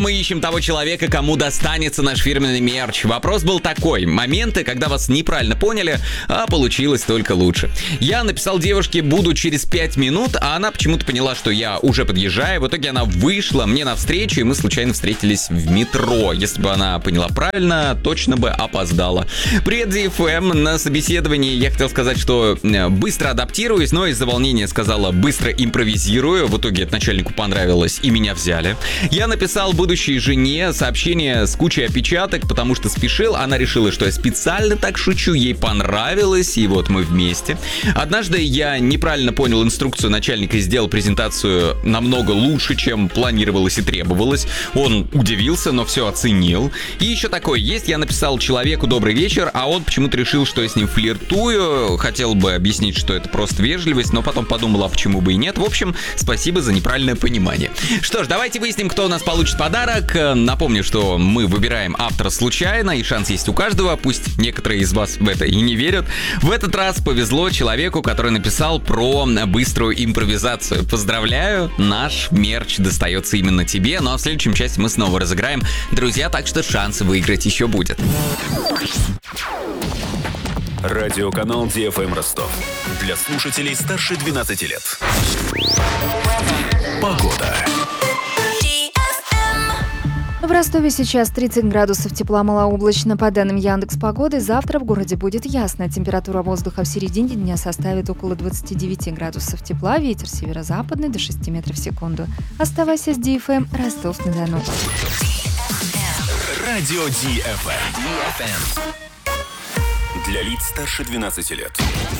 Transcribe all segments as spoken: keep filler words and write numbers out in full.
Мы ищем того человека, кому достанется наш фирменный мерч. Вопрос был такой. Моменты, когда вас неправильно поняли, а получилось только лучше. Я написал девушке «буду через пять минут», а она почему-то поняла, что я уже подъезжаю. В итоге она вышла мне навстречу, и мы случайно встретились в метро. Если бы она поняла правильно, точно бы опоздала. Привет, ди эф эм. На собеседовании я хотел сказать, что быстро адаптируюсь, но из-за волнения сказала «быстро импровизирую». В итоге это начальнику понравилось, и меня взяли. Я написал «буду будущей жене сообщение с кучей опечаток, потому что спешил. Она решила, что я специально так шучу, ей понравилось, и вот мы вместе. Однажды я неправильно понял инструкцию начальника и сделал презентацию намного лучше, чем планировалось и требовалось. Он удивился, но все оценил. И еще такое есть. Я написал человеку «добрый вечер», а он почему-то решил, что я с ним флиртую. Хотел бы объяснить, что это просто вежливость, но потом подумал, а почему бы и нет. В общем, спасибо за неправильное понимание. Что ж, давайте выясним, кто у нас получит подарок. Напомню, что мы выбираем автора случайно, и шанс есть у каждого, пусть некоторые из вас в это и не верят. В этот раз повезло человеку, который написал про быструю импровизацию. Поздравляю, наш мерч достается именно тебе, ну а в следующем части мы снова разыграем, друзья, так что шанс выиграть еще будет. Радиоканал ди эф эм Ростов. Для слушателей старше двенадцати лет. Погода. В Ростове сейчас тридцать градусов тепла, малооблачно. По данным Яндекс.Погоды, завтра в городе будет ясно. Температура воздуха в середине дня составит около двадцать девять градусов тепла. Ветер северо-западный до шести метров в секунду. Оставайся с ди эф эм Ростов-на-Дону. Радио ди эф эм. Для лиц старше двенадцати лет.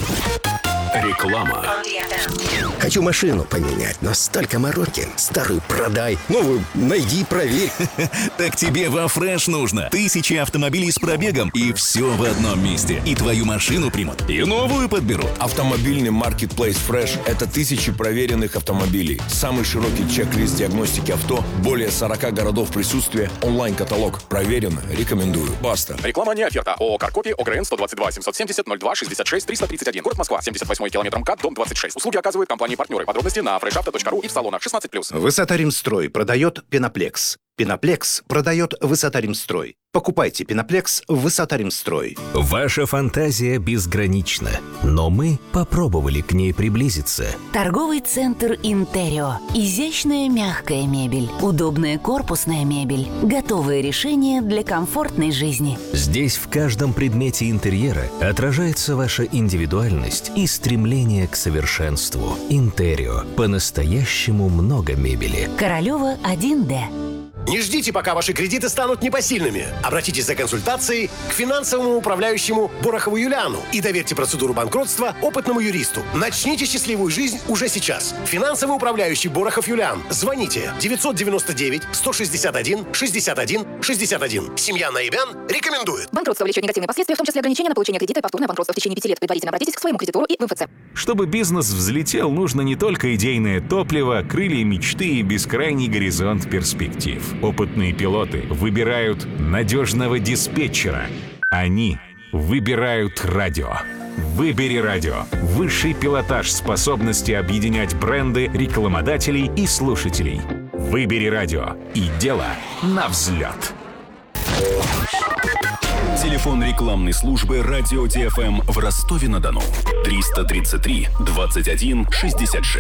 Реклама. Хочу машину поменять, но столько мороки. Старую продай, новую найди, проверь. Так тебе во Фреш нужно. Тысячи автомобилей с пробегом, и все в одном месте. И твою машину примут, и новую подберут. Автомобильный маркетплейс Fresh – это тысячи проверенных автомобилей. Самый широкий чек-лист диагностики авто, более сорока городов присутствия, онлайн-каталог. Проверено, рекомендую. Баста. Реклама не оферта. ООО «Каркопи», ОГРН сто двадцать два семьсот семьдесят ноль два шестьдесят шесть триста тридцать один. Город Москва, семьдесят восьмой километр МКАД, дом двадцать шесть. Услуги оказывают компании-партнеры. Подробности на фрешавто точка ру и в салонах шестнадцать плюс. Высота-Римстрой продает Пеноплекс. Пеноплекс продает Высота-Римстрой. Покупайте Пеноплекс в Высота-Римстрой. Ваша фантазия безгранична, но мы попробовали к ней приблизиться. Торговый центр «Интерио». Изящная мягкая мебель, удобная корпусная мебель, готовые решения для комфортной жизни. Здесь в каждом предмете интерьера отражается ваша индивидуальность и стремление к совершенству. «Интерио». По-настоящему много мебели. Королева один дэ. Не ждите, пока ваши кредиты станут непосильными. Обратитесь за консультацией к финансовому управляющему Борохову Юлиану и доверьте процедуру банкротства опытному юристу. Начните счастливую жизнь уже сейчас. Финансовый управляющий Борохов Юлиан. Звоните девятьсот девяносто девять сто шестьдесят один шестьдесят один шестьдесят один. Семья Наибян рекомендует. Банкротство влечет негативные последствия, в том числе ограничения на получение кредита и повторное банкротство в течение пяти лет. Предварительно обратитесь к своему кредитору и в эм эф цэ. Чтобы бизнес взлетел, нужно не только идейное топливо, крылья мечты и бескрайний горизонт перспектив. Опытные пилоты выбирают надежного диспетчера. Они выбирают радио. Выбери радио. Высший пилотаж способности объединять бренды, рекламодателей и слушателей. Выбери радио. И дело на взлет. Телефон рекламной службы «Радио ди эф эм» в Ростове-на-Дону. триста тридцать три двадцать один шестьдесят шесть.